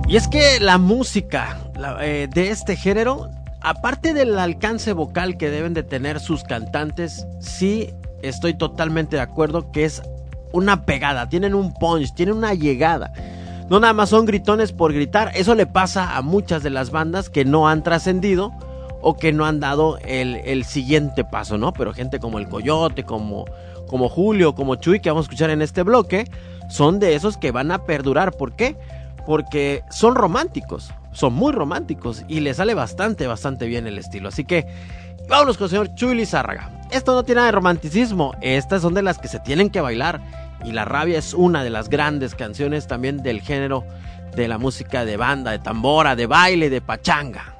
Y es que la música de este género, aparte del alcance vocal que deben de tener sus cantantes, sí estoy totalmente de acuerdo que es una pegada, tienen un punch, tienen una llegada. No nada más son gritones por gritar. Eso le pasa a muchas de las bandas que no han trascendido o que no han dado el siguiente paso, ¿no? Pero gente como el Coyote, como Julio, como Chuy, que vamos a escuchar en este bloque, son de esos que van a perdurar. ¿Por qué? Porque son románticos, son muy románticos y le sale bastante bien el estilo. Así que vámonos con el señor Chuy Lizárraga. Esto no tiene nada de romanticismo, estas son de las que se tienen que bailar. Y La Rabia es una de las grandes canciones también del género de la música de banda, de tambora, de baile, de pachanga.